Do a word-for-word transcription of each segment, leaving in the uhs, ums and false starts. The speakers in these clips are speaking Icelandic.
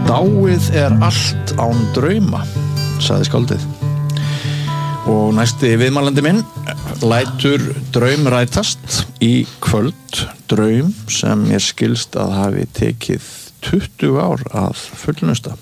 Dáið er allt án drauma, sagði skáldið. Og næsti viðmælandi minn lætur draum rætast í kvöld, draum sem mér skilst að hafi tekið tuttugu ár að fullnusta.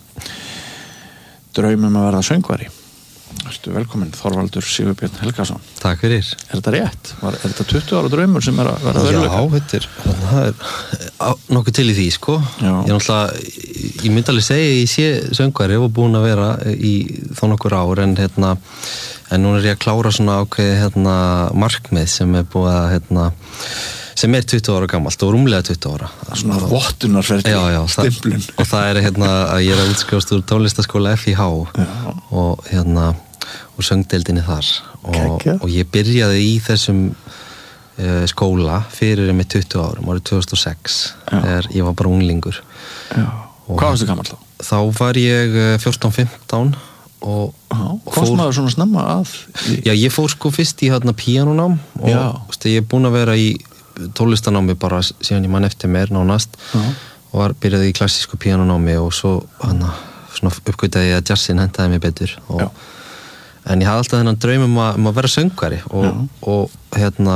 Draum um að verða söngvari. Ertu velkominn, Þorvaldur Sigurbjörn Helgason. Takk fyrir. Er þetta rétt? Var, er þetta tuttugu ára draumur sem er að verða veruleika? Já, þetta er, það er nokkuð til í því, sko. Já. Ég er náttúrulega, ég myndi alveg segja, ég sé söngvari og búin að vera í þó nokkur ár, en hérna, en núna er ég að klára svona ákveði, hérna, markmið sem er búið að, hérna, sem er tuttugu ára gamalt og rúmlega tuttugu ára. Svona vottunarferli, stimplun. Og það er hérna að ég er að útskrifast úr tónlistaskóla F I H og hérna og söngdeildinni þar og, og ég byrjaði í þessum uh, skóla fyrir með tuttugu árum, árið tvö þúsund og sex þegar ég var bara unglingur. Já. Hvað varstu gamall þá? Þá var ég fjórtán fimmtán og komst maður svona snemma að? Í... Já, ég fór sko fyrst í hérna píanónám og veist, ég er búin að vera í tónlistanámi bara síðan ég man eftir mér nánast. Já. Og var, byrjaði í klassísku píanónámi og svo hana, svona uppgötaði ég að jazzin hentaði mig betur og, en ég hafði alltaf þennan draum um að, um að vera söngvari og, og hérna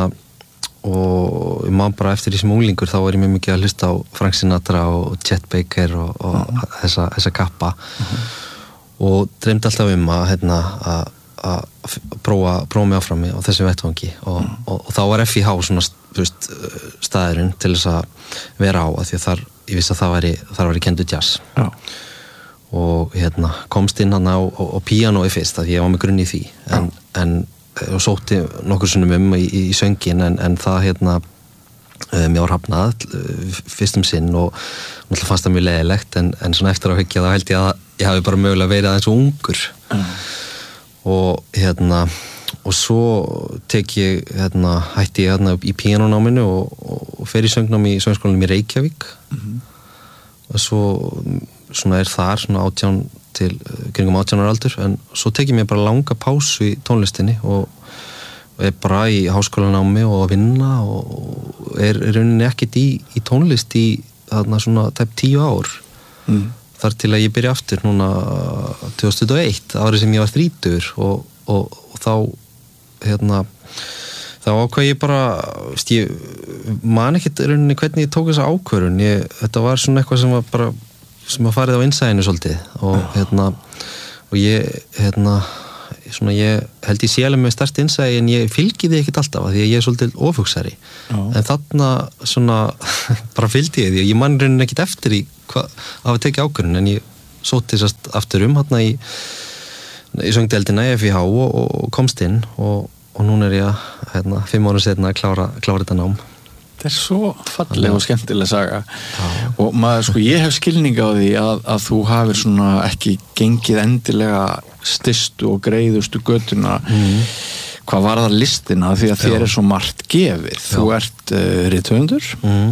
og ég man bara eftir því sem unglingur þá var ég mjög mikið að hlusta á Frank Sinatra og Chet Baker og, og þessa, þessa kappa uh-huh. og dreymdi alltaf um að hérna að að prófa, prófa mig áfram á þessum vettvangi og, mm. og, og þá var F I H svona veist, staðurinn til þess að vera á að því að þar, ég vissi að það væri, þar væri kendur jazz Já. Og hérna komst inn hann á, á, á píanói fyrst að ég var með grunn í því en, en og sótti nokkur sinnum um í, í söngin en, en það hérna um, mér var hafnað fyrst um sinn og náttúrulega fannst það mjög leiðilegt en, en svona eftir að hyggja þá held ég að ég hafi bara mögulega verið aðeins ungur mm. og hérna og svo tek ég hérna hætti ég hérna í píanónáminu og, og fer í söngnámi í söngskólanum í Reykjavík mm-hmm. og svo svona er þar svona átján til kringum átján ára aldur en svo tek ég mér bara langa pásu í tónlistinni og, og er bara í háskólanámi og að vinna og er, er rauninni ekkert í, í tónlist í þarna svona tæp tíu ár mm. þar til að ég byrja aftur núna tvö þúsund og eitt, árið sem ég var þrítugur og, og, og þá hérna þá ákvað ég bara ég man ekkert rauninni hvernig ég tók þessa ákvörðun ég, þetta var svona eitthvað sem var bara sem að farið á innsæðinu svolítið og hérna og ég hérna svona ég held ég sé alveg með stærst innsæði en ég fylgi því ekkert alltaf því að ég er svolítið ofugsari en þarna svona bara fylgdi ég því og ég man rauninni ekkert eftir í hvað að hafa tekið ákvörðun en ég sótti sérst aftur um hérna í í söngdeildina í F I H og, og komst inn og, og núna er ég hérna fimm árum seinna að klára, klára þetta nám. Þetta er svo falleg og skemmtileg saga Já. Og maður sko ég hef skilning á því að, að þú hafir svona ekki gengið endilega stystu og greiðustu götuna mm. hvað var það listina því að þér er svo margt gefið Já. Þú ert uh, rithöfundur mm.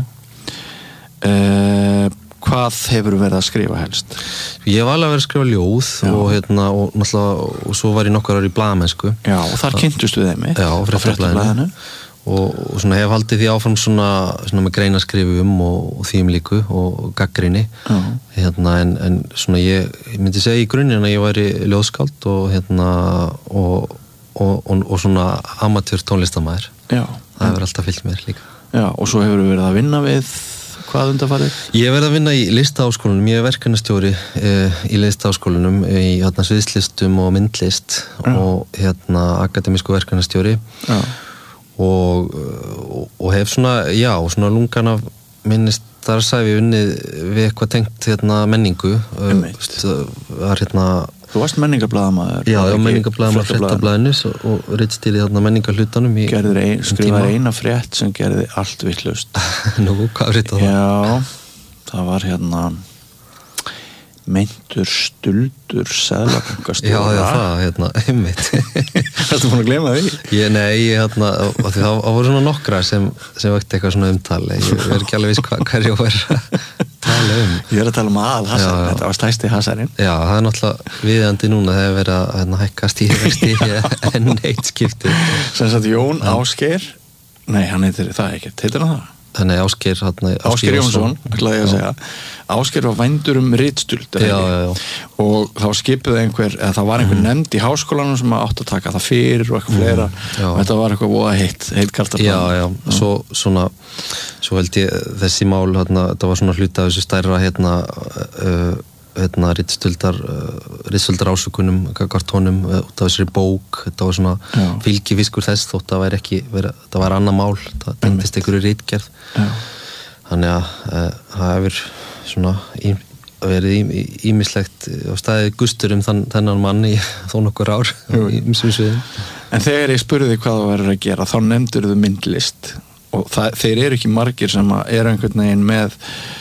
uh, hvað hefur verið að skrifa helst? Ég hef alveg verið að skrifa ljóð og, hérna, og, og svo var ég nokkur ári í blaðamennsku Já, og þar kynntust við þeim Já, á Fréttablaðinu og, og svona hef haldið því áfram svona, svona með greinaskrifum og, og því um líku og, og gaggrinni hérna, en, en svona ég, ég myndi segja í grunninn að ég væri ljóðskáld og hérna og, og, og, og svona amatör tónlistamæður Já. Það hefur alltaf fylgt mér líka Já, og svo hefur verið að vinna við hvað undanfarið? Ég hef verið að vinna í listaháskólanum, ég er verkefnastjóri eh, í listaháskólanum í hérna sviðslistum og myndlist Já. Og hérna akademísku verkefnastjóri Já. Og, og, og hef svona, já, svona lungan af minni starfsæfi unnið við eitthvað tengt hérna menningu var hérna Þú varst menningablaðamaður Já, já, menningablaðamaður Fréttablaðinu og ritstýrði hérna menningarhlutanum Gerðir ein, skrifaði eina frétt sem gerði allt vitlaust Nú, hvað ritað það? Já, það var hérna meintur stuldur seðlabankastjóra Já, já, það, hérna, einmitt Ertu búin að gleyma því? Ég, nei, ég, hérna, það, það voru svona nokkra sem, sem vekti eitthvað svona umtali ég er ekki alveg viss hvað hver ég var að tala um Ég er að tala um Aðal Hassan, þetta var stærsti Hassanin Já, það er náttúrulega viðandi núna þegar verið að hérna, hækka stýrivexti enn eitt skipti Sem sagt Jón Ásgeir Nei, hann heitir það ekki, heitir hann það? Nei, Ásgeir Ásgeir Jónsson, ætlaði ég að segja Ásgeir var vændur um ritstuld já, já, já. og þá skipuði einhver eða það var einhver mm. nefnd í háskólanum sem átt að taka það fyrir og eitthvað fleira mm, og þetta var eitthvað voða heitt, heitt kartaflan Já, já, já. Svo, svona svo held ég þessi mál, hérna, þetta var svona hluti af þessu stærra hérna, uh, hérna ritstuldar uh, ritstuldar ásökunum, kartónum uh, út af þessari bók, þetta var svona fylgifiskur þess þótt að væri ekki vera, það var annað mál, það tengdist einhverju ritgerð þannig að uh, það hefur svona í, verið ýmislegt á staði gustur um þann, þennan mann í þó nokkur ár í ýmsum sviðum. En þegar ég spurði hvað það verður að gera, þá nefndur þú myndlist og það, þeir eru ekki margir sem eru einhvern veginn með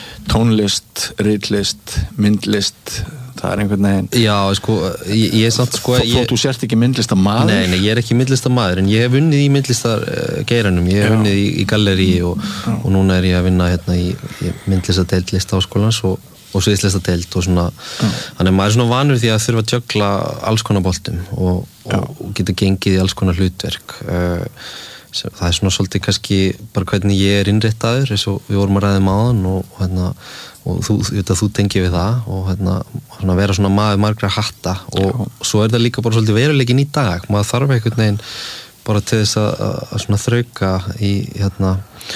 tónlist, ritlist, myndlist, það er einhvern veginn Já, sko, ég, ég er samt sko Þó þú sért ekki myndlistamaður? Nei, nei, ég er ekki myndlistamaður en ég hef vunnið í myndlistargeiranum ég hef vunnið í, í gallerí og, og núna er ég að vinna hérna í, í myndlistadeild Listaháskólans og, og sviðslistadeild og svona þannig maður er svona vanur því að þurfa að jögla alls konar boltum og, og, og geta gengið í alls konar hlutverk það er svona svolítið kannski bara hvernig ég er innréttaður eins og við vorum að ræða um áðan og, hérna, og þú, þú, þú tengir við það og hérna, svona vera svona maður margra hatta og Já. Svo er það líka bara svolítið veruleikin í dag maður þarf einhvern veginn bara til þess að, að svona þrauka í, hérna,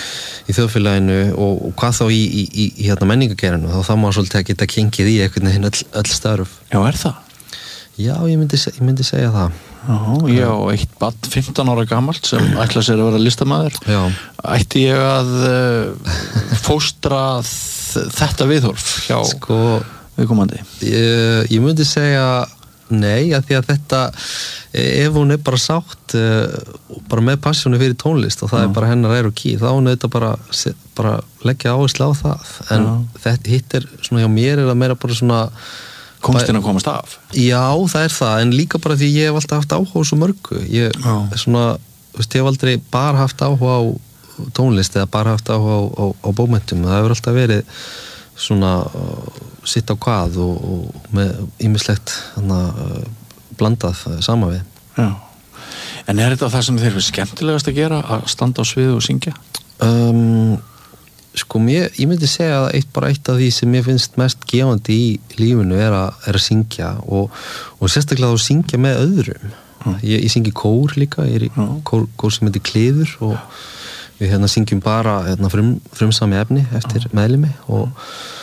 í þjóðfélaginu og, og hvað þá í, í, í, í hérna, menningagerinu þá þá maður svolítið að geta kengið í einhvern veginn öll, öll störf Já, er það? Já, ég myndi, ég myndi segja það Já, ég á eitt barn fimmtán ára gamalt sem ætla sér að vera listamaður Já. Ætti ég að uh, fóstra þetta viðhorf hjá sko, viðkomandi ég, ég myndi segja nei, að því að þetta ef hún er bara sátt uh, bara með passjónu fyrir tónlist og það Já. Er bara hennar er og ký, þá hún þetta bara, bara leggja áherslu á það en Já. Þetta hitt er svona hjá mér er það meira bara svona Komstin að komast af? Já, það er það, en líka bara því ég hef alltaf haft áhuga á svo mörgu. Ég, svona, veist, ég hef aldrei bara haft áhuga á tónlist eða bara haft áhuga á, á, á bókmenntum. Það hefur alltaf verið svona uh, sitt á hvað og, og með ýmislegt hana, uh, blandað uh, sama við. Já. En er þetta það sem þeir eru skemmtilegast að gera, að standa á sviðu og syngja? Um, Sko, mér, ég myndi segja að eitt bara eitt af því sem mér finnst mest gefandi í lífinu er að, er að syngja og, og sérstaklega að syngja með öðrum. Mm. Ég, ég syngi kór líka, ég er í mm. kór, kór sem heitir Kliður og við hérna syngjum bara hérna, frum, frumsami efni eftir mm. meðlimi og,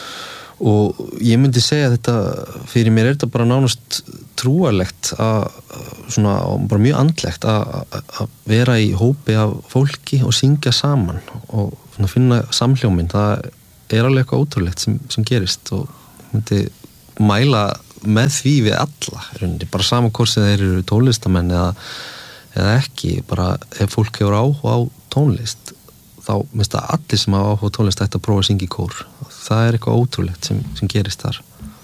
og ég myndi segja að þetta, fyrir mér er þetta bara nánast trúarlegt að, svona, bara mjög andlegt að, að vera í hópi af fólki og syngja saman og að finna samhljóminn, það er alveg eitthvað ótrúlegt sem, sem gerist og myndi mæla með því við alla, rauninni, bara saman hvort sem þeir eru tónlistamenn eða, eða ekki, bara ef fólk hefur áhuga á tónlist þá minnst að allir sem hafa áhuga á tónlist ætti að prófa að syngja í kór, það er eitthvað ótrúlegt sem, sem gerist þar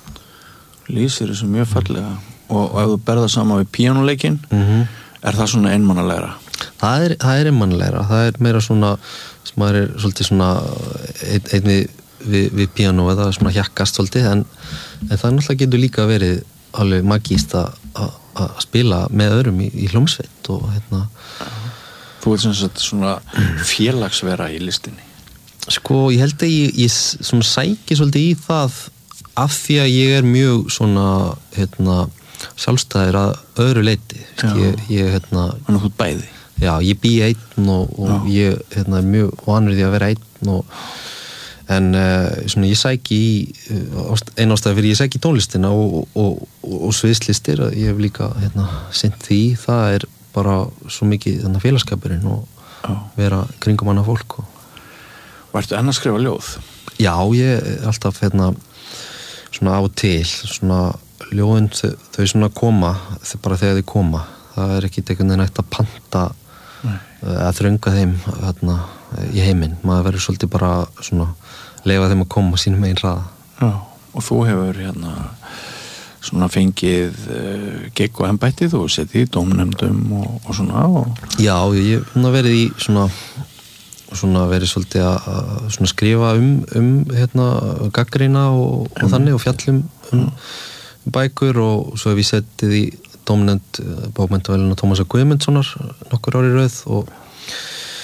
Lýsir þessu mjög fallega og, og ef þú berða saman við píanóleikinn mm-hmm. er það svona einmannalegra? Það er, það er einmannalegra, það er meira svona sem maður er svolítið svona ein, einni við, við píanó eða svona hjakkast svolítið en, en það náttúrulega getur líka verið alveg magíst að spila með öðrum í, í hljómsveit og hérna Þú ert svona, svona félagsvera í listinni Sko, ég held að ég, ég svona sæki svolítið í það af því að ég er mjög svona hérna sjálfstæður að öðru leyti ég, ég hérna Þannig að þú bæði Já, ég bý einn og, og ég hérna, er mjög vanur því að vera einn og, en uh, svona, ég sæki í uh, einn ástæði fyrir ég sæki í tónlistina og, og, og, og sviðslistir ég hef líka hérna, sinnt því það er bara svo mikið þarna, félagskapurinn og Já. Vera kringum annað fólk og... og ertu enn að skrifa ljóð? Já, ég er alltaf hérna, svona á og til svona ljóðin þau, þau svona koma bara þegar þau koma það er ekki einhvern veginn hægt að panta Nei. Að þrönga þeim hérna, í heiminn, maður verður svolítið bara svona, leifa þeim að koma sínum einn hraða. Já, og þú hefur hérna svona fengið uh, gigg og embættið og setið í dómnefndum og, og svona og... Já, ég hef verið í svona svona verið svolítið að, að svona skrifa um, um hérna gagnrýna og, og um. þannig og fjallum um, um bækur og svo hef ég setið í dómnefnd bókmenntavelina Tómasar Guðmundssonar nokkur ári röð og,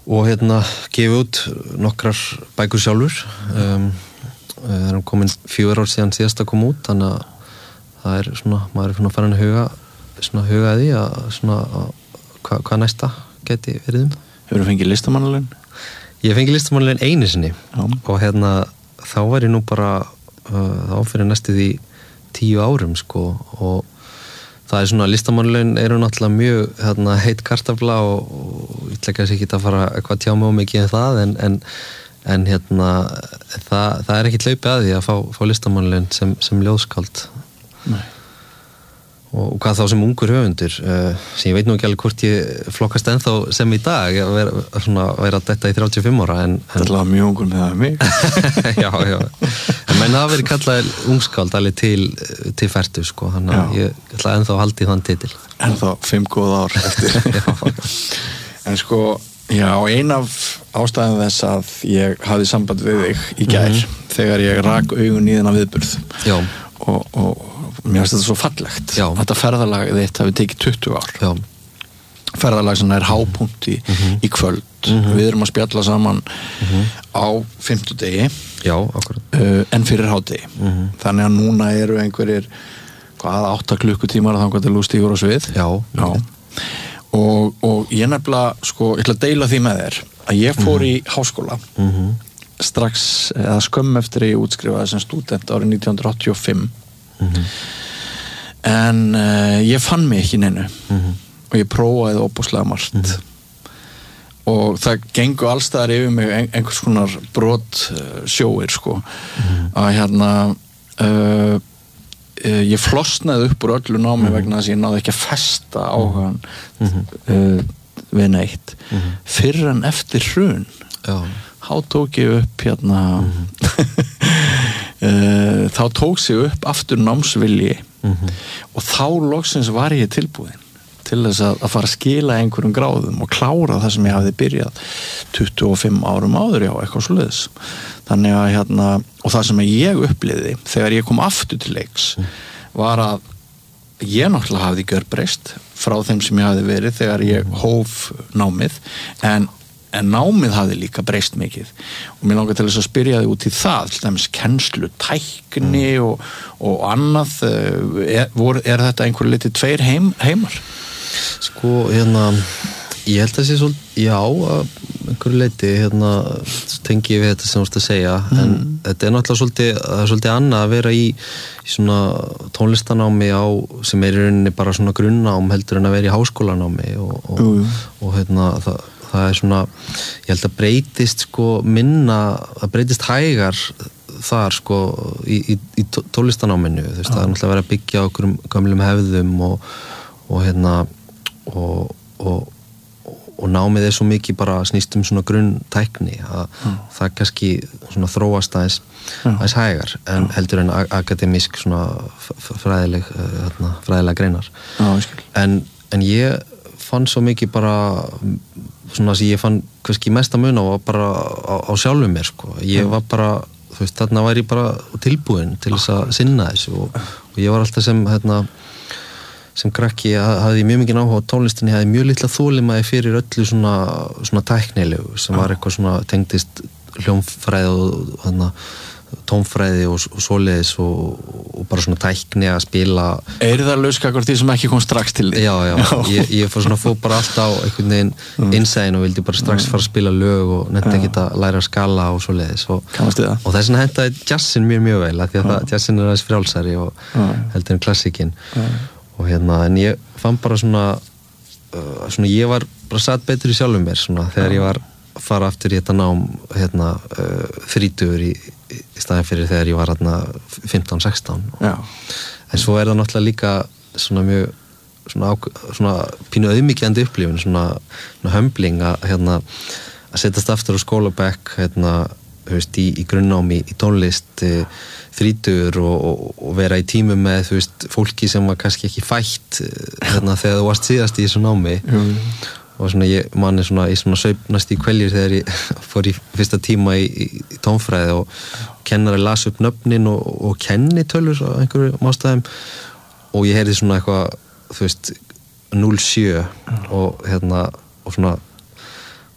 og hérna gefið út nokkrar bækur sjálfur um, það er komin fjögur ár síðan síðast að koma út þannig að það er svona, maður er svona farin að huga svona huga því að svona hvað hva næsta geti verið um. Hefur þú fengið listamannalaun? Ég fengi listamannalaun einu sinni Já. Og hérna þá var ég nú bara uh, þá fyrir næstu því tíu árum sko og það er svona listamannalaun eru náttúrulega mjög hérna, heit kartafla og, og ég ætla kannski ekki að fara eitthvað tjá mig um mikið um það en, en, en hérna það, það er ekki hlaupið að því að fá, fá listamannalaun sem, sem ljóðskáld. Nei. Og, og hvað þá sem ungur höfundur uh, sem ég veit nú ekki alveg hvort ég flokkast ennþá sem í dag að vera, svona, vera þetta í þrjátíu og fimm ára en, en... Þetta er mjög ungur með það mig Já, já en menn það verið kallað ungskáld alveg til, til fertu sko þannig að ég ætla ennþá að halda í þann titil Ennþá fimm góð ár eftir En sko já, ein af ástæðum þess að ég hafði samband við þig í gær mm-hmm. þegar ég rak augun í þennan viðburð Já og, og mér finnst þetta svo fallegt Já. Þetta ferðalag þitt hafi tekið tuttugu ár Já. Ferðalag sem er hápunkt í, mm-hmm. í kvöld mm-hmm. Við erum að spjalla saman mm-hmm. á fimmtudegi Já, akkurat uh, en fyrir hádegi mm-hmm. Þannig að núna eru einhverjir hvað, átta klukkutímar að þangað til þú stígur á svið Já, Já. Og, og ég nefnilega sko, ég ætla að deila því með þér að ég fór mm-hmm. í háskóla mm-hmm. strax, eða skömm eftir að ég útskrifaði sem stúdent árið nítján hundruð áttatíu og fimm Mm-hmm. en uh, ég fann mig ekki neinu mm-hmm. og ég prófaði óbúslega margt mm-hmm. og það gengur allstaðar yfir mig ein, einhvers konar brot uh, sjóir sko mm-hmm. að hérna uh, uh, ég flosnaði upp úr öllu námi mm-hmm. vegna þess að ég náði ekki að festa áhugan mm-hmm. uh, við neitt mm-hmm. fyrr en eftir hrun Já. Þá tók ég upp hérna mm-hmm. Uh, þá tók sig upp aftur námsvilji mm-hmm. og þá loksins var ég tilbúin til þess að, að fara að skila einhverjum gráðum og klára það sem ég hafði byrjað tuttugu og fimm árum áður já, eitthvað svoleiðis þannig að hérna, og það sem ég upplifði þegar ég kom aftur til leiks mm. var að ég náttúrulega hafði gjörbreyst frá þeim sem ég hafði verið þegar ég hóf námið en en námið hafði líka breyst mikið og mér langar til þess að spyrja þig út í það til dæmis kennslu, tækni mm. og, og annað er, vor, er þetta einhver litið tveir heim, heimar? Sko, hérna ég held að sé svolítið, já einhverju leiti, hérna tengi ég við þetta sem þú ert að segja mm. en þetta er náttúrulega svolítið, svolítið annað að vera í, í svona tónlistanámi á, sem er í rauninni bara svona grunnnám heldur en að vera í háskólanámi og, og, mm. og hérna það það er svona, ég held að breytist sko minna, að breytist hægar þar sko í, í, í tónlistanáminu, þú veist, ah. það er náttúrulega að vera að byggja okkur um gamlum hefðum og, og hérna og, og, og námið er svo mikið bara snýst um svona grunntækni að ah. það kannski svona þróast aðeins, ah. aðeins hægar en ah. heldur en akademísk svona fræðileg, hérna, fræðilega greinar ah, en, en ég fann svo mikið bara svona sem ég fann kannski mesta mun á bara á, á sjálfum mér sko. Ég var bara, þú veist, þarna var ég bara tilbúin til þess að sinna þessu og, og ég var alltaf sem hérna, sem krakki hafði mjög mikið áhuga á tónlistinni, hafði mjög litla þolinmæði fyrir öllu svona, svona tæknilegu sem var eitthvað svona tengdist hljómfræði og þarna tónfræði og, og svoleiðis og, og bara svona tækni að spila. Er það lauskakkur því sem ekki kom strax til því? Já, já, já. Ég, ég fór svona fór bara alltaf á einhvern veginn mm. innsæðin og vildi bara strax fara að spila lög og nefndi ekki að læra að skala og svoleiðis og, og þess vegna hentaði jazzin mér mjög vel að því að það, jazzin er aðeins frjálsari og heldur en klassíkin og hérna, en ég fann bara svona uh, svona ég var bara satt betur í sjálfum mér svona þegar ég var að fara aftur í þetta nám hérna uh, þrítugur í í staðin fyrir þegar ég var hérna fimmtán sextán en svo er það náttúrulega líka svona mjög svona, svona pínu auðmýkjandi upplifun svona, svona hömbling að hérna að setjast aftur á skólabekk hérna, veist, í, í grunnnámi í tónlist þrítugur og, og, og vera í tímu með þú veist, fólki sem var kannski ekki fætt hérna þegar þú varst síðast í þessu námi mm. og svona ég manni svona í svona sveifnast í kveljur þegar ég fór í fyrsta tíma í, í, í tónfræði og kennari las upp nöfnin og, og kennitölur á einhverju ástæðum og ég heyrði svona eitthvað þú veist núll sjö mm. og hérna og svona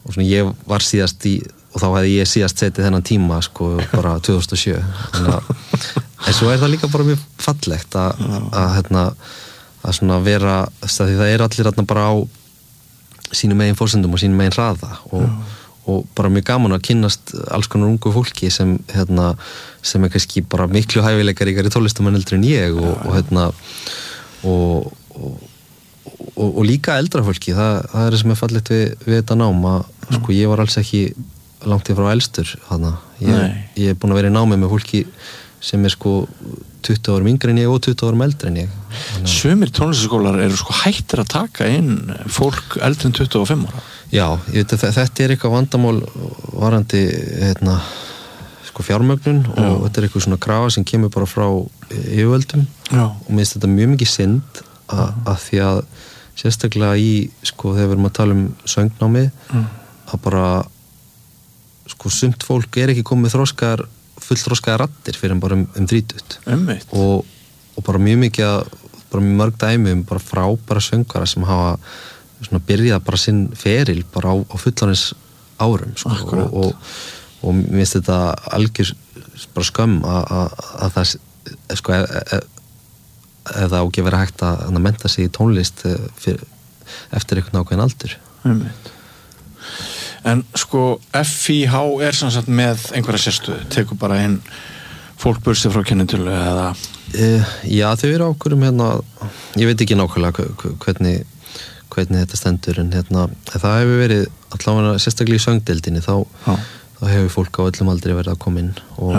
og svona ég var síðast í og þá hefði ég síðast setið þennan tíma sko bara tvö þúsund og sjö að, en svo er það líka bara mjög fallegt að, að, hérna, að svona vera því það er allir hérna bara á sínum megin fórsendum og sínum megin hraða og, og bara mjög gaman að kynnast alls konar ungu fólki sem, hérna, sem er kannski bara miklu hæfileikaríkari tónlistarmenn heldur en ég og, og, hérna, og, og, og, og líka eldra fólki það, það er það sem er fallegt við, við þetta nám að sko ég var alls ekki langt í frá elstur hana. Ég, ég er búin að vera í námi með fólki sem er sko tuttugu árum yngri en ég og tuttugu árum eldri en ég hana. Sumir tónlistaskólar eru sko hættir að taka inn fólk eldri en tuttugu og fimm ára Já, ég veit að þetta er eitthvað vandamál varandi hérna, sko fjármögnun og Já. Þetta er eitthvað svona krafa sem kemur bara frá yfirvöldum Já. Og mér finnst þetta mjög mikið synd að, að því að sérstaklega í sko þegar við erum að tala um söngnámi mm. að bara sko sumt fólk er ekki komið þroskar fullþroskaðar raddir fyrir bara um, um þrítugt og, og bara mjög mikið að, bara mjög mörg dæmi um bara frábæra söngara sem hafa svona byrjað bara sinn feril bara á, á fullorðins árum sko, og, og, og mér finnst þetta algjör bara skömm að, að það sko ef, ef, ef það á ekki vera hægt að, að mennta sig í tónlist fyrir, eftir einhvern ákveðin aldur Einmitt. En sko F I H er sannsagt með einhverja sérstöðu, tekur bara inn fólk bursi frá kennitölu eða uh, Já, þau eru ákveðum hérna, ég veit ekki nákvæmlega hvernig, hvernig þetta stendur en hérna, það hefur verið allavega sérstaklega í söngdeildinni þá, þá hefur fólk á öllum aldrei verið að koma inn og,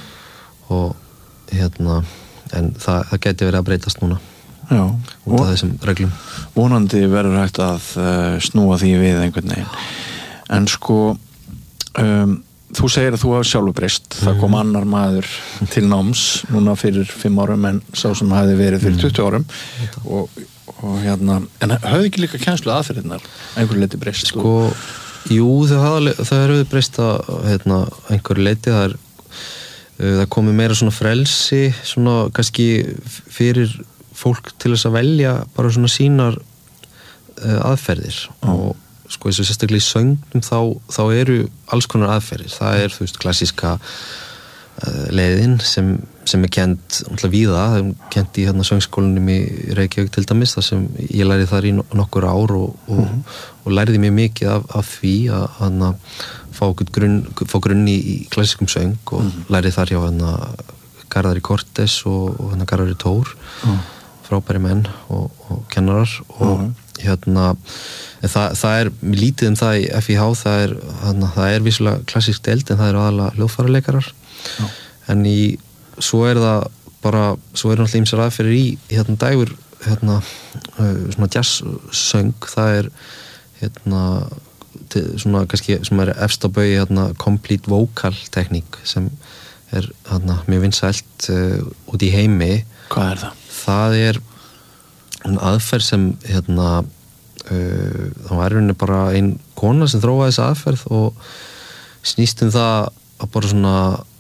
og hérna en það, það geti verið að breytast núna Já, út af þessum reglum Vonandi verður hægt að uh, snúa því við einhvern veginn en sko um, þú segir að þú hafa sjálfur breyst mm. það kom annar maður til náms núna fyrir fimm árum en sá sem hefði verið fyrir tuttugu árum mm. og, og hérna en höfðu ekki líka kennslu aðferðirnar einhverju leiti breyst sko, og... jú það, það eru breyst að hérna, einhverju leiti það er það komi meira svona frelsi svona kannski fyrir fólk til þess að velja bara svona sínar uh, aðferðir mm. og sko eins og sérstaklega í söngnum þá, þá eru alls konar aðferðir það er þú veist klassíska uh, leiðin sem, sem er kent umhverfið víða, það er kent í hérna söngskólanum í Reykjavík til dæmis þar sem ég lærði þar í nokkur ár og, og, mm. og lærði mjög mikið af, af því að hana, fá grunn, fá grunn í, í klassískum söng og mm. lærði þar hjá hana Garðari Cortes og, og hana Garðari Tór mm. frábæri menn og, og kennarar og mm. hérna það, það er lítið um það í F I H það er, hana, það er vissulega klassísk deild en það eru aðalega hljóðfæraleikarar Já. En í, svo er það bara, svo eru náttúrulega ýmsar aðferðir í hérna dægur hérna, svona jazzsöng það er hérna til, svona kannski sem er efst á baugi hérna complete vocal tekník sem er hérna mjög vinsælt uh, út í heimi Hvað er það? Það er en aðferð sem hérna uh, þá er henni bara ein kona sem þróaði þessa aðferð og snýst um það að bara svona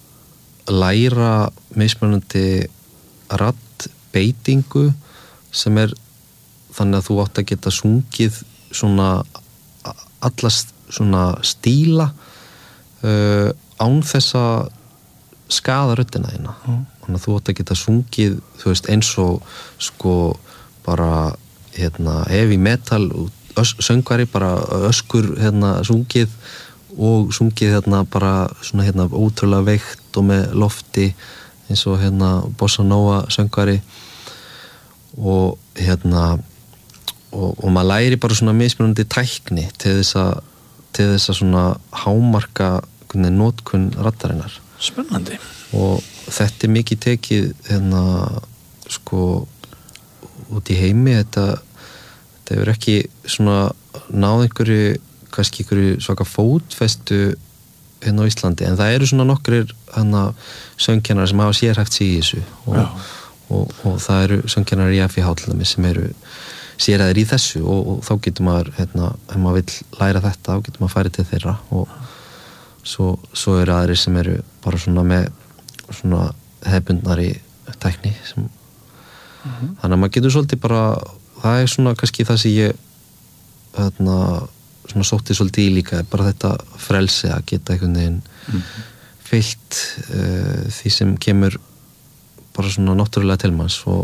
læra mismunandi raddbeitingu sem er þannig að þú átt að geta sungið svona alla svona stíla uh, án þess að skaða röddina þína mm. þannig að þú átt að geta sungið þú veist eins og sko bara hérna heavy metal ös, söngvari bara öskur hérna sungið og sungið hérna bara svona hérna ótrúlega veikt og með lofti eins og hérna bossa nova söngvari og hérna og, og maður læri bara svona mismunandi tækni til þess að til þess að svona hámarka notkun raddarinnar Spennandi og þetta er mikið tekið hérna sko út í heimi þetta þetta hefur ekki svona náð einhverju kannski einhverju svaka fótfestu hérna á Íslandi en það eru svona nokkrir hérna söngkennarar sem hafa sérhæft sig í þessu og, og, og það eru söngkennarar í F I H sem eru sérhæðir í þessu og, og þá getur maður hérna, ef maður vill læra þetta þá getur maður farið til þeirra og svo, svo eru aðrir sem eru bara svona með svona hefbundnari tækni sem mm-hmm. þannig að maður getur svolítið bara það er svona kannski það sem ég hérna svona sótti svolítið í líka bara þetta frelsi að geta einhvern veginn mm. fyllt uh, því sem kemur bara svona náttúrulega til manns og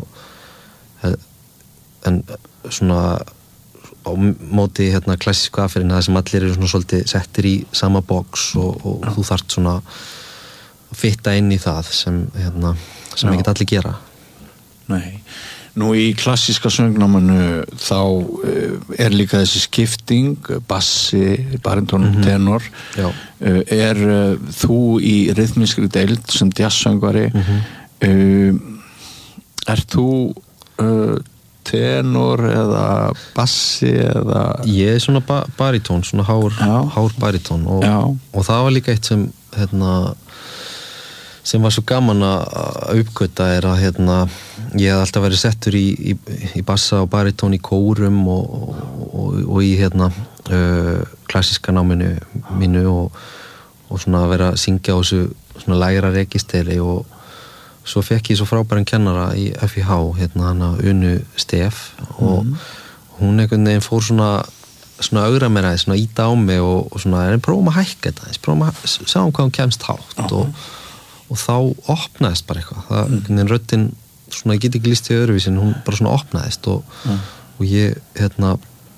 en svona á móti hérna klassísku aðferðin það sem allir eru svona svolítið settir í sama box og, og ja. Þú þarft svona að fitta inn í það sem hérna sem ekki allir gera. Nei. Nú í klassíska söngnámanu þá er líka þessi skipting, bassi, baríton, mm-hmm. tenor. Já. Er þú í rytmískri deild sem jazzsöngvari, mm-hmm. ert þú uh, tenor eða bassi eða... Ég er svona ba- baritón, svona hár, hár baritón og, og það var líka eitt sem hérna sem var svo gaman að uppgöta er að hérna, ég hef alltaf verið settur í, í, í bassa og baritón í kórum og, og, og í hérna, uh, klassíska náminu mínu og, og svona að vera að syngja á þessu svona lægra registeri og svo fekk ég svo frábæran kennara í F I H, hérna hana Unu Stef og mm. hún einhvern veginn fór svona svona augra mér aðeins, svona íta á mig og, og svona, en prófum að hækka þetta aðeins, prófum að sjá um hvað hún kemst hátt uh-huh. og og þá opnaðist bara eitthvað það, mm. röddin, svona, ég get ekki lýst í öðruvísin hún bara svona opnaðist og, mm. og ég, hérna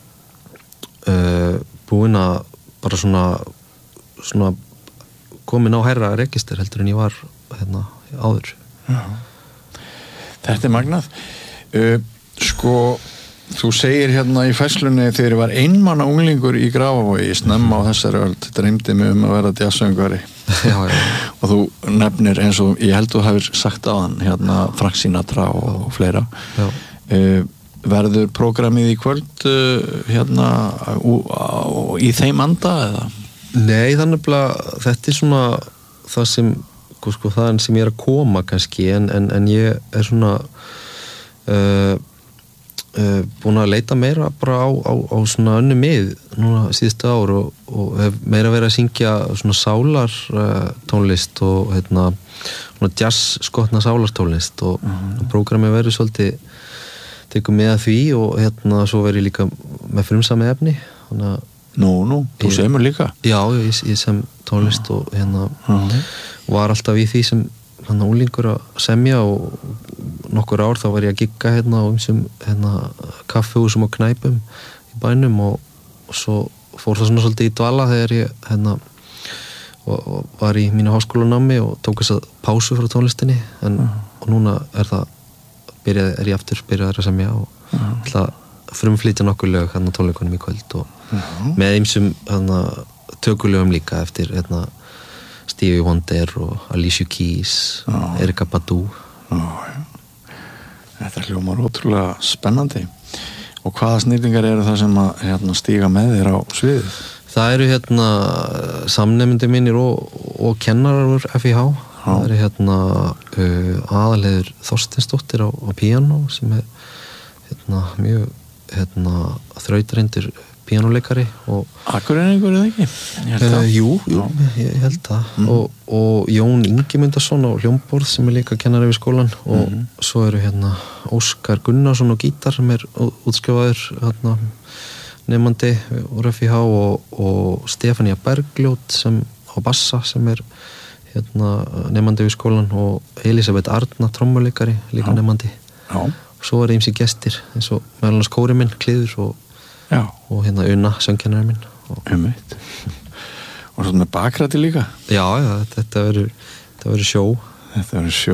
uh, búinn að bara svona svona komin á hærra register heldur en ég var hérna áður. Já. Þetta er magnað. Uh, sko þú segir hérna í fæslunni þegar ég var einmanna unglingur í Grafavogi snemma á þessari öld, dreymdi mig um að vera jazzsöngvari. Já, já. Og þú nefnir eins og ég held þú hefur sagt á hann hérna Frank Sinatra og, og fleira. Já. Uh, verður prógramið í kvöld uh, hérna uh, uh, í þeim anda eða? Nei, þannig að þetta er svona það sem sko, það sem ég er að koma kannski en, en, en ég er svona uh, Uh, búin að leita meira bara á, á, á svona önnu mið núna síðustu ár og, og hef meira verið að syngja svona sálar uh, tónlist og hérna svona jazz skotna sálartónlist og, mm-hmm. og prógramið verið svolítið tekum með að því og hérna svo verið líka með frumsami efni þannig að Nú, nú, þú semur líka? Já, ég, ég sem tónlist og hérna mm-hmm. var alltaf í því sem hann úlingur að semja og nokkur ár þá var ég að gigga hérna á einsum hérna kaffihúsum og knæpum í bænum og, og svo fór það svona svolítið í dvala þegar ég hérna og, og var í mínu háskólanámi og tók þess að pásu frá tónlistinni en uh-huh. og núna er það byrjað, er ég aftur byrjaður að semja og uh-huh. ætla frumflytja nokkur lög hérna tónleikunum í kvöld og uh-huh. með einsum hérna tökulögum líka eftir hérna Stevie Wonder og Alicia Keys oh. Erykah Badu oh, ja. Þetta hljómar ótrúlega spennandi og hvaða snillingar eru það sem að hérna, stíga með þér á sviðið? Það eru hérna samnefndir mínir og, og kennarar úr F I H oh. það eru hérna uh, aðalheiður Þorsteinsdóttir á, á píanó sem er hérna mjög hérna þrautreyndur píanóleikari og Akureyringur eða ekki? Ég held það. Uh, jú, jú, ég, ég held það mm. og, og Jón Ingimundarson á hljómborð sem er líka kennari við skólan og mm. svo eru hérna Óskar Gunnarsson á gítar sem er útskrifaður hérna nemandi úr F I H og, og Stefania Bergljót sem á bassa sem er hérna nemandi við skólan og Elisabeth Arna trommuleikari líka Já. Nemandi Já. Og svo er ýmsir gestir eins og meðal annars kórinn minn Kliður og Já. Og hérna Una, söngkennarinn minn og, Einmitt. Og svo með bakræti líka Já, já, þetta verður þetta verður sjó Þetta verður sjó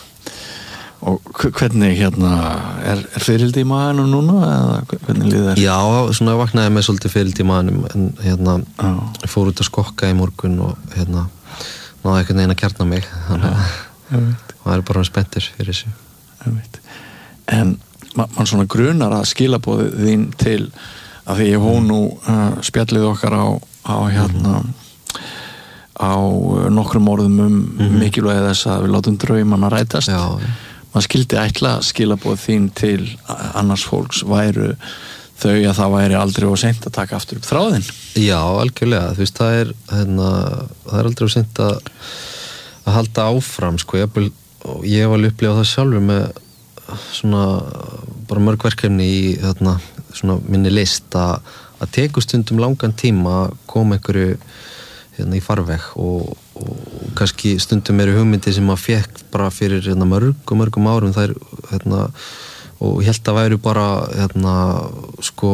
Og hvernig hérna er, er fyrildi í maðanum núna eða hvernig líður þér? Já, svona vaknaði með svolítið fyrildi í maðanum en hérna ég fór út að skokka í morgun og hérna náði einhvern veginn að kjarna mig þannig að það er bara spenntur fyrir þessu Einmitt. En mann svona grunar að skilaboðið þín til að því ég hó nú uh, spjallið okkar á, á hérna á uh, nokkrum orðum um mm-hmm. mikilvægi þess að við látum draumana rætast Já, ja. Man skildi ætla skilaboðið þín til annars fólks væru þau að það væri aldrei of seint að taka aftur upp þráðinn Já, algjörlega, þú veist, það er hérna, það er aldrei of seint að að halda áfram, sko ég, ég var upplifað það sjálfur með svona bara mörg verkefni í þarna svona minni list að að tekur stundum langan tíma að koma einhverju hérna í farveg og, og, og kannski stundum eru hugmyndi sem maður fekk bara fyrir hérna mörgum, mörgum árum þær hérna og ég held að væru bara hérna sko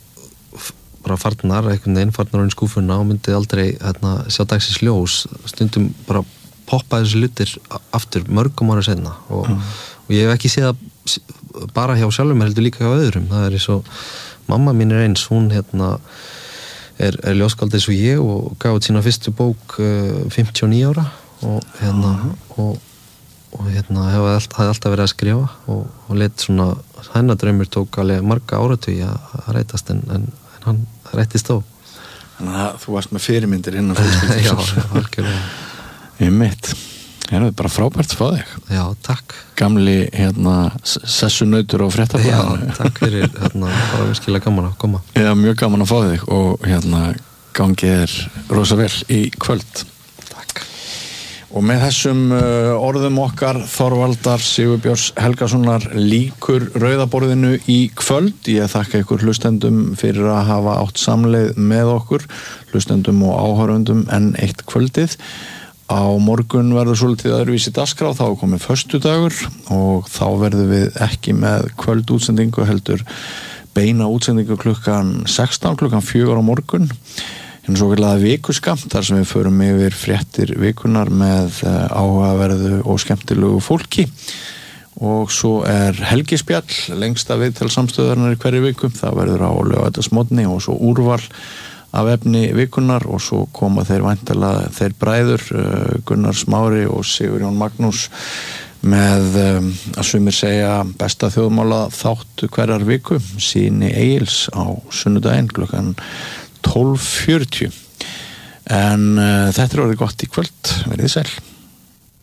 bara farnar, einhvern veginn farnar á einn skúfuna og myndi aldrei hérna sjá dagsins ljós, stundum bara poppa þessi hlutir aftur mörgum ára seinna og, mm. og ég hef ekki séð að bara hjá sjálfum heldur líka hjá öðrum, það er eins og mamma mín er eins, hún hérna er, er ljóskáld eins og ég og gaf út sína fyrstu bók uh, fimmtíu og níu ára og hérna mm. og, og hérna hefði allt, alltaf verið að skrifa og, og let svona, hennar draumur tók alveg marga áratugi að rætast en, en, en hann rættist á. Þannig að þú varst með fyrirmyndir innan fjölskyldu. Já, algjörlega. Ég mitt. Það er bara frábært að fá þig. Já, takk. Gamli, hérna, sessunautur og fréttablaðinu. Já, takk fyrir, hérna, bara virkilega gaman að koma. Já, mjög gaman að fá þig og hérna, gangið er rosa vel í kvöld. Takk. Og með þessum uh, orðum okkar Þorvaldar Sigurbjörns Helgasonar lýkur rauðaborðinu í kvöld. Ég þakka ykkur hlustendum fyrir að hafa átt samleið með okkur, hlustendum og áhorfendum enn eitt kvöldið. Á morgun verður svolítið öðruvísi dagskrá, þá er komið föstudagur og þá verðum við ekki með kvöldútsendingu heldur beina útsendingu klukkan sextán, klukkan fjögur á morgun. En svo kallaða vikuskamt þar sem við förum yfir fréttir vikunar með áhugaverðu og skemmtilegu fólki. Og svo er helgispjall, lengsta viðtal samstöðarnar í hverju viku, það verður á laugardagsmorgni og svo úrval af efni vikunar og svo koma þeir væntanlega þeir bræður Gunnar Smári og Sigurjón Magnús með um, að sumir segja besta þjóðmála þáttu hverjar viku síni Egils á sunnudaginn klukkan tólf fjörutíu en uh, þetta er orðið gott í kvöld, verið sæl.